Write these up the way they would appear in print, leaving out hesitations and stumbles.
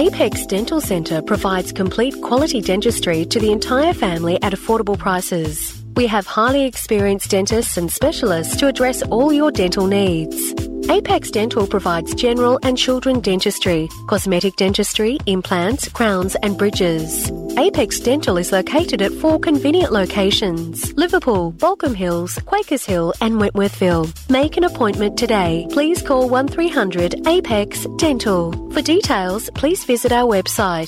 Apex Dental Centre provides complete quality dentistry to the entire family at affordable prices. We have highly experienced dentists and specialists to address all your dental needs. Apex Dental provides general and children dentistry, cosmetic dentistry, implants, crowns and bridges. Apex Dental is located at 4 convenient locations: Liverpool, Balcombe Hills, Quakers Hill and Wentworthville. Make an appointment today. Please call 1300 APEX Dental. For details, please visit our website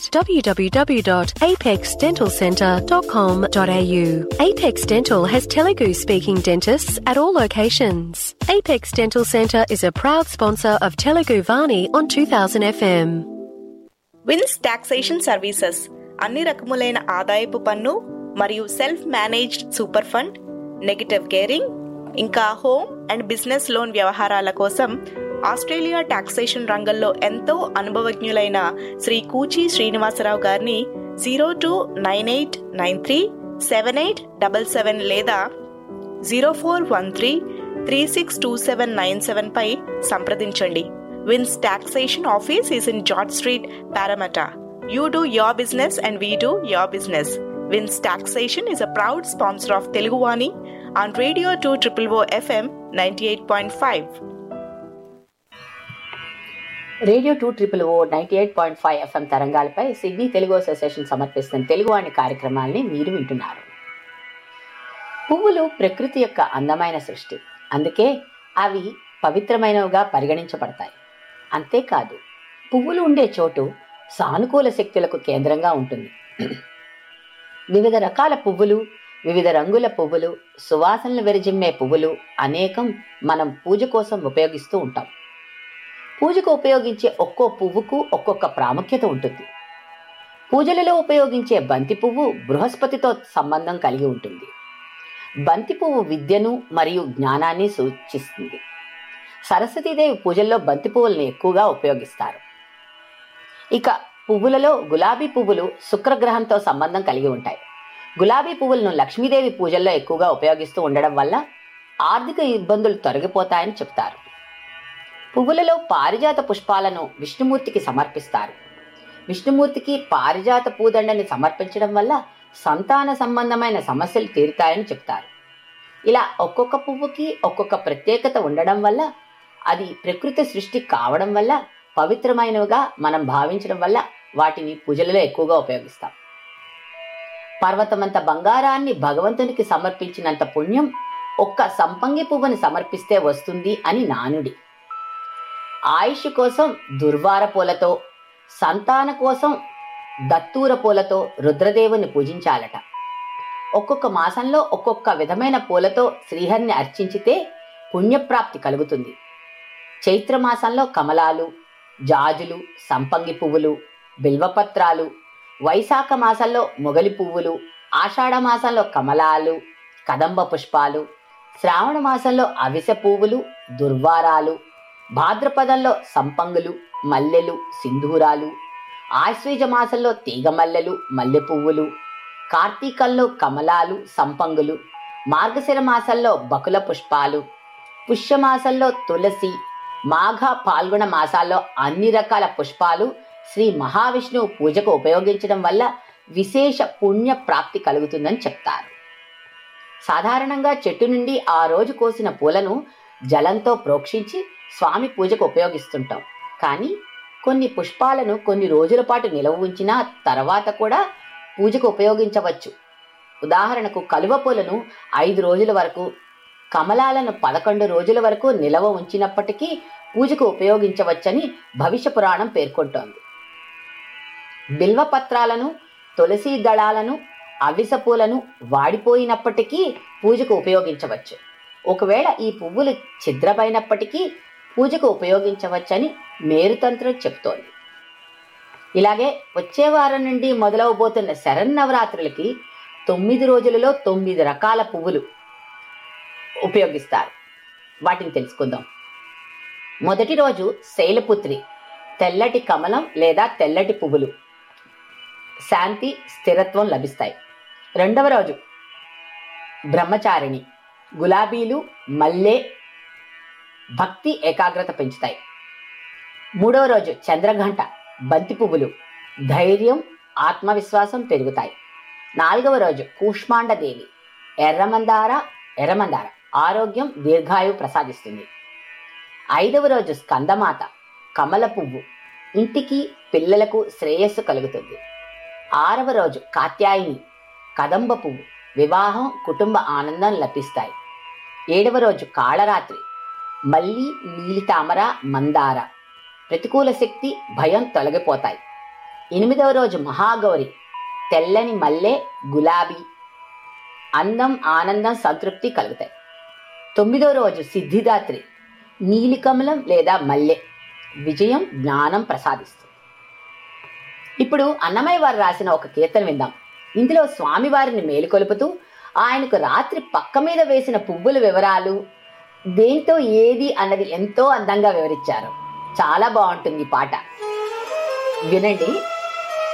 www.apexdentalcentre.com.au. Apex Dental has Telugu speaking dentists at all locations. Apex Dental Centre is a proud sponsor of Telugu Vani on 2000 FM. Wins taxation services అన్ని రకములైన ఆదాయపు పన్ను మరియు self managed super fund, negative gearing, ఇంకా home and business loan వ్యవహారాల కోసం Australia taxation రంగంలో ఎంతో అనుభవజ్ఞులైన శ్రీ కూచి శ్రీనివాసరావు గారిని 0298937877 లేదా 0413362797 పై సంప్రదించండి. Wins taxation office is in George street, పారామటా. You do your business and we do your business. Wins Taxation is a proud sponsor of Telugu Vani on Radio 200 FM 98.5. Radio 200 98.5 FM తరంగాలపై Sydney Telugu association సమర్పిస్తున్న తెలుగువాణి కార్యక్రమాల్ని మీరు వింటున్నారు. పువ్వులు ప్రకృతి యొక్క అందమైన సృష్టి, అందుకే అవి పవిత్రమైనవిగా పరిగణించబడతాయి. అంతేకాదు, పువ్వులు ఉండే చోటు సానుకూల శక్తులకు కేంద్రంగా ఉంటుంది. వివిధ రకాల పువ్వులు, వివిధ రంగుల పువ్వులు, సువాసనలు వెరజిమ్మే పువ్వులు అనేకం మనం పూజ కోసం ఉపయోగిస్తూ ఉంటాం. పూజకు ఉపయోగించే ఒక్కో పువ్వుకు ఒక్కొక్క ప్రాముఖ్యత ఉంటుంది. పూజలలో ఉపయోగించే బంతి పువ్వు బృహస్పతితో సంబంధం కలిగి ఉంటుంది. బంతి పువ్వు విద్యను మరియు జ్ఞానాన్ని సూచిస్తుంది. సరస్వతీదేవి పూజల్లో బంతి పువ్వులను ఎక్కువగా ఉపయోగిస్తారు. ఇక పువ్వులలో గులాబీ పువ్వులు శుక్రగ్రహంతో సంబంధం కలిగి ఉంటాయి. గులాబీ పువ్వులను లక్ష్మీదేవి పూజల్లో ఎక్కువగా ఉపయోగిస్తూ ఉండడం వల్ల ఆర్థిక ఇబ్బందులు తొలగిపోతాయని చెప్తారు. పువ్వులలో పారిజాత పుష్పాలను విష్ణుమూర్తికి సమర్పిస్తారు. విష్ణుమూర్తికి పారిజాత పూదండని సమర్పించడం వల్ల సంతాన సంబంధమైన సమస్యలు తీరుతాయని చెప్తారు. ఇలా ఒక్కొక్క పువ్వుకి ఒక్కొక్క ప్రత్యేకత ఉండడం వల్ల, అది ప్రకృతి సృష్టి కావడం వల్ల, పవిత్రమైనవిగా మనం భావించడం వల్ల వాటిని పూజలలో ఎక్కువగా ఉపయోగిస్తాం. పర్వతమంత బంగారాన్ని భగవంతునికి సమర్పించినంత పుణ్యం ఒక్క సంపంగి పువ్వుని సమర్పిస్తే వస్తుంది అని నానుడి. ఆయుష్ కోసం దుర్వార పూలతో, సంతాన కోసం దత్తూర పూలతో రుద్రదేవుని పూజించాలట. ఒక్కొక్క మాసంలో ఒక్కొక్క విధమైన పూలతో శ్రీహరిని అర్చించితే పుణ్యప్రాప్తి కలుగుతుంది. చైత్రమాసంలో కమలాలు, జాజులు, సంపంగి పువ్వులు, బిల్వపత్రాలు, వైశాఖ మాసంలో మొగలి పువ్వులు, ఆషాఢ మాసంలో కమలాలు, కదంబ పుష్పాలు, శ్రావణ మాసంలో అవిసె పువ్వులు, దుర్వారాలు, భాద్రపదంలో సంపంగులు, మల్లెలు, సింధూరాలు, ఆశ్వీజ మాసంలో తీగమల్లెలు, మల్లె పువ్వులు, కార్తీకంలో కమలాలు, సంపంగులు, మార్గశిర మాసంలో బకుల పుష్పాలు, పుష్యమాసంలో తులసి, మాఘ పాల్గొన మాసాల్లో అన్ని రకాల పుష్పాలు శ్రీ మహావిష్ణువు పూజకు ఉపయోగించడం వల్ల విశేష పుణ్య ప్రాప్తి కలుగుతుందని చెప్తారు. సాధారణంగా చెట్టు నుండి ఆ రోజు కోసిన పూలను జలంతో ప్రోక్షించి స్వామి పూజకు ఉపయోగిస్తుంటాం. కానీ కొన్ని పుష్పాలను కొన్ని రోజుల పాటు నిలవ ఉంచిన తర్వాత కూడా పూజకు ఉపయోగించవచ్చు. ఉదాహరణకు కలువ పూలను 5 రోజుల వరకు, కమలాలను 11 రోజుల వరకు నిలవ ఉంచినప్పటికీ పూజకు ఉపయోగించవచ్చని భవిష్య పురాణం పేర్కొంటోంది. బిల్వపత్రాలను, తులసి దళాలను, అవిస పూలను వాడిపోయినప్పటికీ పూజకు ఉపయోగించవచ్చు. ఒకవేళ ఈ పువ్వులు ఛిద్రమైనప్పటికీ పూజకు ఉపయోగించవచ్చని మేరుతంత్రం చెప్తోంది. ఇలాగే వచ్చే వారం నుండి మొదలవబోతున్న శరన్నవరాత్రులకి 9 రోజులలో 9 రకాల పువ్వులు ఉపయోగిస్తారు. వాటిని తెలుసుకుందాం. మొదటి రోజు శైలపుత్రి, తెల్లటి కమలం లేదా తెల్లటి పువ్వులు, శాంతి, స్థిరత్వం లభిస్తాయి. రెండవ రోజు బ్రహ్మచారిణి, గులాబీలు, మల్లె, భక్తి, ఏకాగ్రత పెంచుతాయి. మూడవ రోజు చంద్రఘంట, బంతి పువ్వులు, ధైర్యం, ఆత్మవిశ్వాసం పెరుగుతాయి. 4వ రోజు కూష్మాండదేవి, ఎర్రమందార ఆరోగ్యం, దీర్ఘాయువు ప్రసాదిస్తుంది. 5వ రోజు స్కందమాత, కమల పువ్వు, ఇంటికి పిల్లలకు శ్రేయస్సు కలుగుతుంది. 6వ రోజు కాత్యాయిని, కదంబ పువ్వు, వివాహం, కుటుంబ ఆనందం లభిస్తాయి. 7వ రోజు కాళరాత్రి, మల్లి, నీలితామర, మందార, ప్రతికూల శక్తి, భయం తొలగిపోతాయి. 8వ రోజు మహాగౌరి, తెల్లని మల్లె, గులాబీ, అందం, ఆనందం, సంతృప్తి కలుగుతాయి. 9వ రోజు సిద్ధిదాత్రి, నీలికమలం లేదా మల్లె, విజయం, జ్ఞానం ప్రసాదిస్తుంది. ఇప్పుడు అన్నమయ్య వారు రాసిన ఒక కీర్తన విందాం. ఇందులో స్వామివారిని మేలుకొలుపుతూ ఆయనకు రాత్రి పక్క మీద వేసిన పువ్వుల వివరాలు, దేంతో ఏది అన్నది ఎంతో అందంగా వివరించారు. చాలా బాగుంటుంది పాట, వినండి.